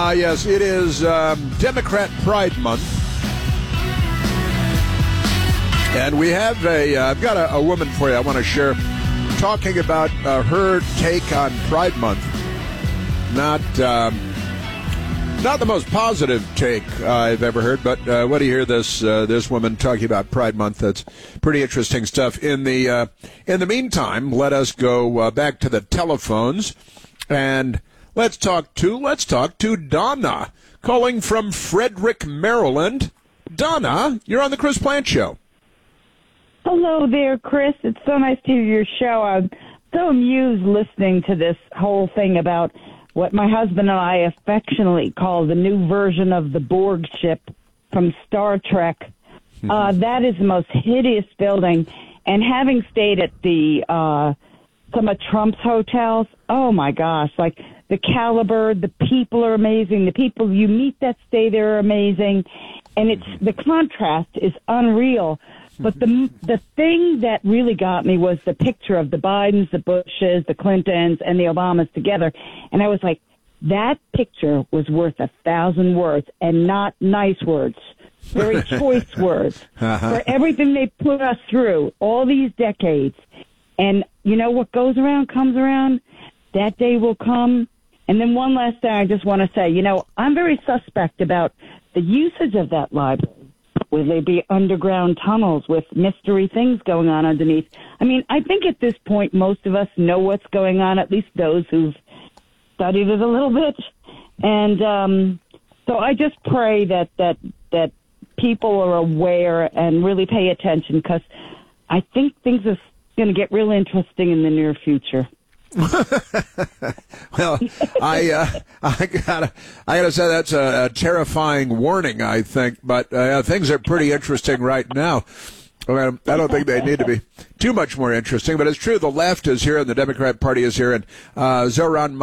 Yes, it is Democrat Pride Month. And we have I've got a woman for you I want to share talking about her take on Pride Month. Not the most positive take I've ever heard, but what do you hear this woman talking about Pride Month? That's pretty interesting stuff. In the meantime, let us go back to the telephones, and let's talk to Donna, calling from Frederick, Maryland. Donna, you're on the Chris Plante Show. Hello there, Chris. It's so nice to hear your show. I'm so amused listening to this whole thing about what my husband and I affectionately call the new version of the Borg ship from Star Trek. That is the most hideous building. And having stayed at some of Trump's hotels, oh my gosh, like the caliber, the people are amazing. The people you meet that stay there are amazing. And the contrast is unreal. But the thing that really got me was the picture of the Bidens, the Bushes, the Clintons, and the Obamas together. And I was like, that picture was worth 1,000 words, and not nice words, very choice words, for everything they put us through all these decades. And you know what goes around comes around? That day will come. And then one last thing I just want to say, I'm very suspect about the usage of that library. Will they be underground tunnels with mystery things going on underneath? I mean, I think at this point, most of us know what's going on, at least those who've studied it a little bit. And so I just pray that people are aware and really pay attention, because I think things are going to get real interesting in the near future. Well, I gotta say that's a terrifying warning, I think. But things are pretty interesting right now. I don't think they need to be too much more interesting, but it's true. The left is here and the Democrat Party is here, and Zohran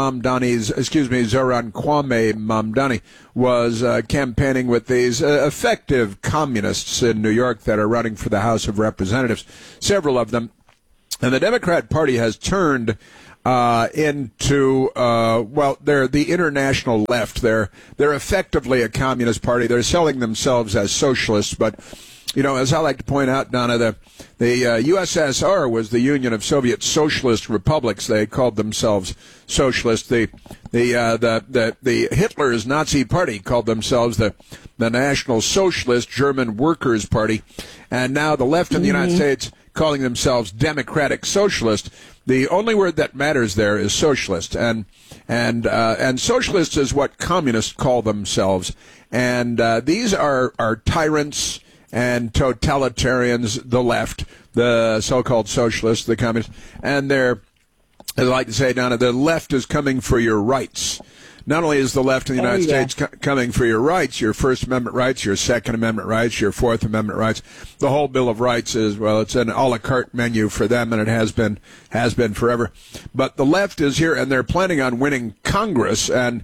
Kwame Mamdani was campaigning with these effective communists in New York that are running for the House of Representatives, several of them. And the Democrat Party has turned into they're the international left. They're effectively a communist party. They're selling themselves as socialists, but as I like to point out, Donna, the USSR was the Union of Soviet Socialist Republics. They called themselves socialists. The Hitler's Nazi Party called themselves the National Socialist German Workers' Party, and now the left in the United States calling themselves Democratic Socialist. The only word that matters there is socialist, and socialist is what communists call themselves. And these are tyrants and totalitarians, the left, the so-called socialists, the communists, and they're, as I like to say, Donna, the left is coming for your rights. Not only is the left in the United States coming for your rights, your First Amendment rights, your Second Amendment rights, your Fourth Amendment rights, the whole Bill of Rights is, it's an a la carte menu for them, and it has been forever. But the left is here, and they're planning on winning Congress, and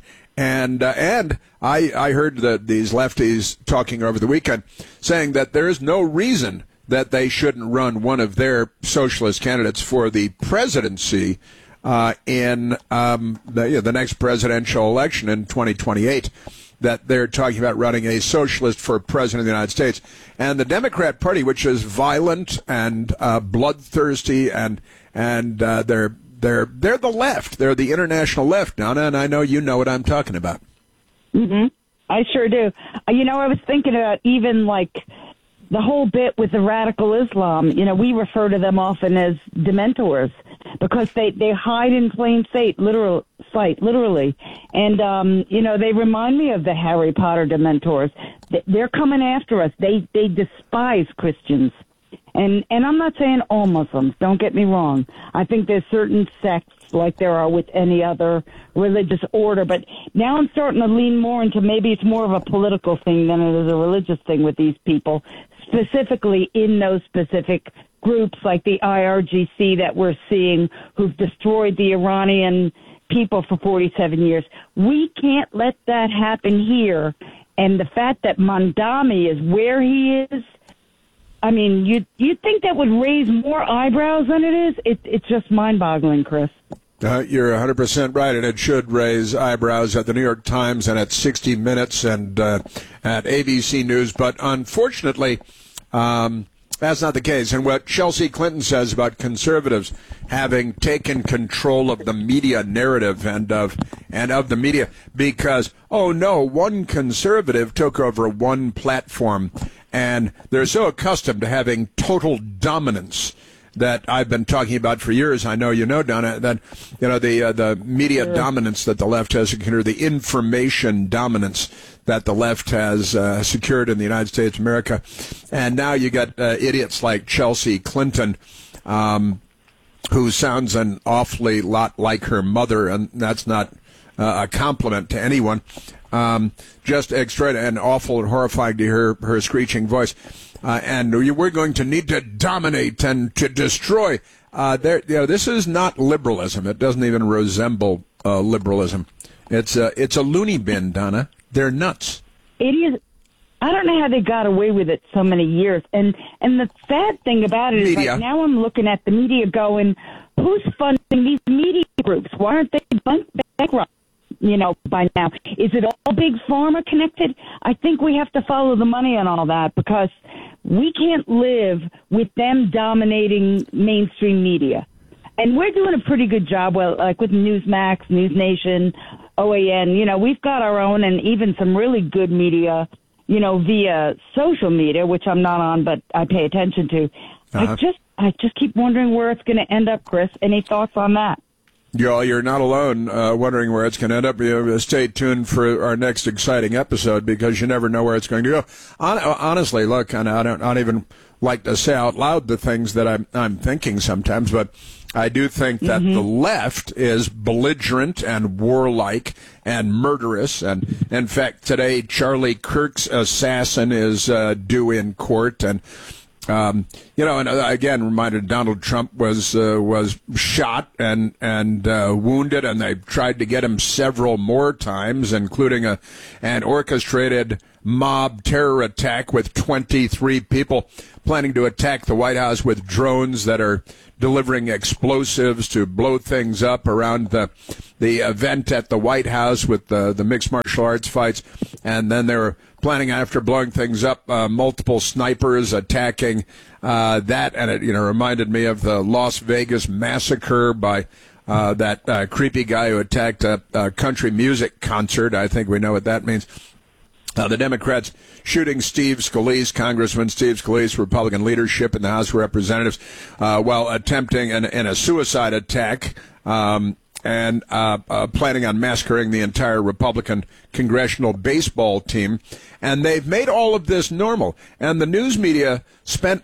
I heard these lefties talking over the weekend saying that there is no reason that they shouldn't run one of their socialist candidates for the presidency in the next presidential election in 2028, that they're talking about running a socialist for president of the United States. And the Democrat Party, which is violent and bloodthirsty, and they're the left. They're the international left, Donna, and I know you know what I'm talking about. Mm-hmm. I sure do. I was thinking about even like the whole bit with the radical Islam. We refer to them often as dementors, because they hide in plain sight, literally. And, they remind me of the Harry Potter dementors. They're coming after us. They despise Christians. And I'm not saying all Muslims, don't get me wrong. I think there's certain sects, like there are with any other religious order. But now I'm starting to lean more into maybe it's more of a political thing than it is a religious thing with these people, specifically in those specific groups like the IRGC that we're seeing, who've destroyed the Iranian people for 47 years. We can't let that happen here. And the fact that Mamdani is where he is, I mean, you'd think that would raise more eyebrows than it is. It's just mind-boggling, Chris. You're 100% right, and it should raise eyebrows at the New York Times and at 60 Minutes and at ABC News. But unfortunately, that's not the case. And what Chelsea Clinton says about conservatives having taken control of the media narrative and of the media because, oh no, one conservative took over one platform, and they're so accustomed to having total dominance that I've been talking about for years. I know you know, Donna, that the media dominance that the left has secured, the information dominance that the left has secured in the United States of America, and now you got idiots like Chelsea Clinton, who sounds an awfully lot like her mother, and that's not a compliment to anyone. Just extra and awful and horrifying to hear her screeching voice. And we're going to need to dominate and to destroy. This is not liberalism. It doesn't even resemble liberalism. It's a loony bin, Donna. They're nuts. It is. I don't know how they got away with it so many years. And the sad thing about it is, like, now I'm looking at the media going, who's funding these media groups? Why aren't they bankrupt? By now. Is it all big pharma connected? I think we have to follow the money on all that because we can't live with them dominating mainstream media. And we're doing a pretty good job, like with Newsmax, News Nation, OAN. We've got our own and even some really good media, via social media, which I'm not on, but I pay attention to. Uh-huh. I just keep wondering where it's going to end up, Chris. Any thoughts on that? You're not alone wondering where it's going to end up. Stay tuned for our next exciting episode because you never know where it's going to go. Honestly, look, and I don't even like to say out loud the things that I'm thinking sometimes, but I do think that the left is belligerent and warlike and murderous. And in fact, today Charlie Kirk's assassin is due in court, and and again, reminded Donald Trump was shot and wounded, and they tried to get him several more times, including an orchestrated mob terror attack with 23 people planning to attack the White House with drones that are delivering explosives to blow things up around the event at the White House with the mixed martial arts fights, and then they were planning, after blowing things up, multiple snipers attacking that, and it reminded me of the Las Vegas massacre by that creepy guy who attacked a country music concert. I think we know what that means. The Democrats shooting Steve Scalise, Congressman Steve Scalise, Republican leadership in the House of Representatives, while attempting in a suicide attack. And planning on massacring the entire Republican congressional baseball team. And they've made all of this normal. And the news media spent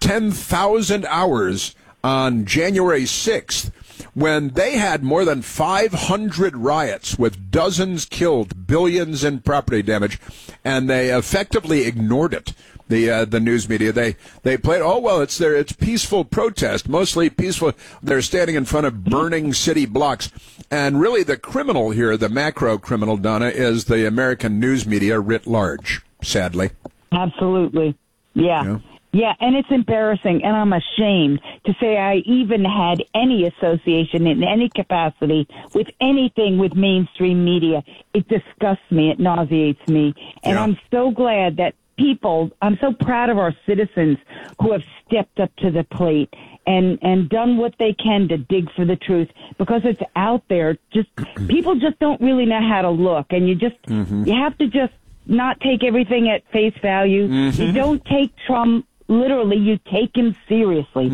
10,000 hours on January 6th when they had more than 500 riots with dozens killed, billions in property damage, and they effectively ignored it. The news media, they played, it's peaceful protest, mostly peaceful. They're standing in front of burning city blocks. And really the criminal here, the macro criminal, Donna, is the American news media writ large, sadly. Absolutely. Yeah. Yeah, and it's embarrassing, and I'm ashamed to say I even had any association in any capacity with anything with mainstream media. It disgusts me. It nauseates me. And I'm so glad that I'm so proud of our citizens who have stepped up to the plate and done what they can to dig for the truth because it's out there. People just don't really know how to look, and you have to just not take everything at face value. You don't take Trump literally, you take him seriously.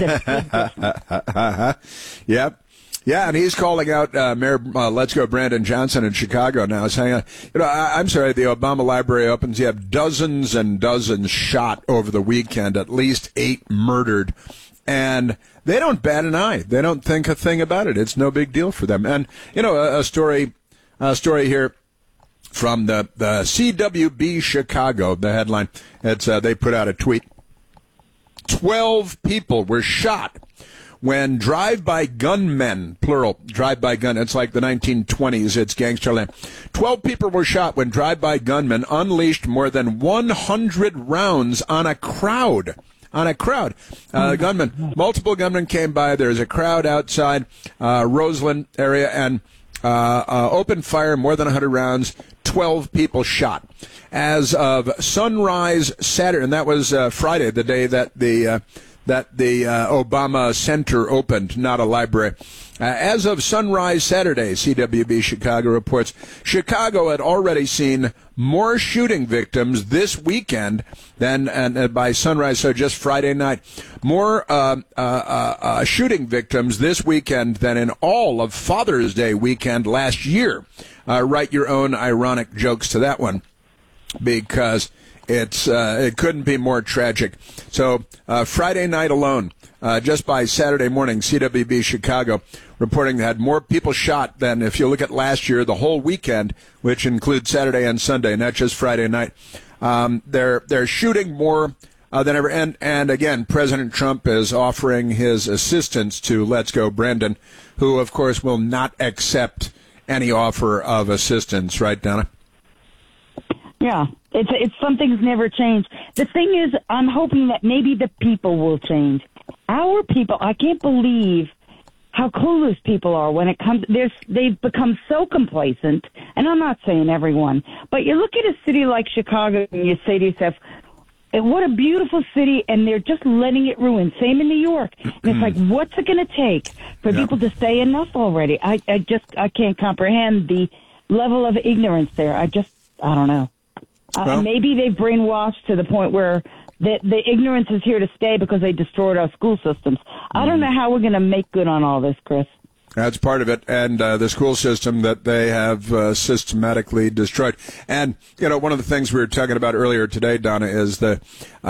Yep. Yeah, and he's calling out Mayor Let's Go Brandon Johnson in Chicago now, saying, I'm sorry, the Obama Library opens. You have dozens and dozens shot over the weekend, at least 8 murdered, and they don't bat an eye. They don't think a thing about it. It's no big deal for them. And a story here from the CWB Chicago. The headline. It's they put out a tweet. 12 people were shot when drive-by gunmen, plural, drive-by gun, it's like the 1920s, it's gangster land. 12 people were shot when drive-by gunmen unleashed more than 100 rounds on a crowd on a crowd. Multiple gunmen came by. There's a crowd outside Roseland area and opened fire, more than 100 rounds, 12 people shot. As of sunrise Saturday, and that was Friday, the day that the Obama Center opened, not a library. As of sunrise Saturday, CWB Chicago reports, Chicago had already seen more shooting victims this weekend than, and by sunrise, so just Friday night, more shooting victims this weekend than in all of Father's Day weekend last year. Write your own ironic jokes to that one, because it couldn't be more tragic. So Friday night alone, just by Saturday morning, CWB Chicago reporting they had more people shot than, if you look at last year, the whole weekend, which includes Saturday and Sunday, not just Friday night. They're shooting more than ever. And again, President Trump is offering his assistance to Let's Go Brandon, who, of course, will not accept any offer of assistance. Right, Donna? Yeah, it's something's never changed. The thing is, I'm hoping that maybe the people will change. Our people, I can't believe how clueless people are when it comes. They've become so complacent, and I'm not saying everyone, but you look at a city like Chicago and you say to yourself, what a beautiful city, and they're just letting it ruin. Same in New York. And it's like, what's it going to take for people to say enough already? I can't comprehend the level of ignorance there. I don't know. Maybe they've brainwashed to the point where the ignorance is here to stay because they destroyed our school systems. I don't know how we're going to make good on all this, Chris. That's part of it, and the school system that they have systematically destroyed. And, one of the things we were talking about earlier today, Donna, is the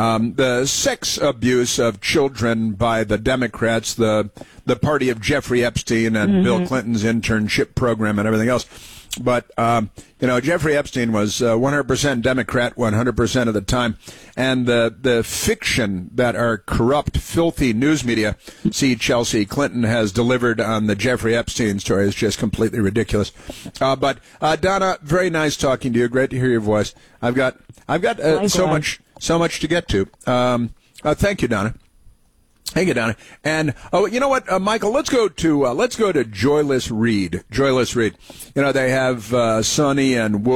sex abuse of children by the Democrats, the party of Jeffrey Epstein and Bill Clinton's internship program and everything else. But, Jeffrey Epstein was 100% Democrat 100% of the time. And the fiction that our corrupt, filthy news media, see Chelsea Clinton, has delivered on the Jeffrey Epstein story is just completely ridiculous. But Donna, very nice talking to you. Great to hear your voice. I've got so much to get to. Thank you, Donna. Thank you, Donna. And you know what, Michael? Let's go to Joyless Reed. Joyless Reed. They have Sonny and Woody.